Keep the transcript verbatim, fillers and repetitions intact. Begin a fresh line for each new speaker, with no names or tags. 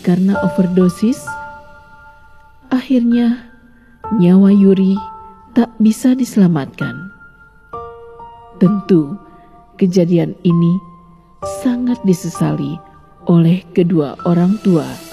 karena overdosis. Akhirnya, nyawa Yuri tak bisa diselamatkan. Tentu, kejadian ini sangat disesali oleh kedua orang tua.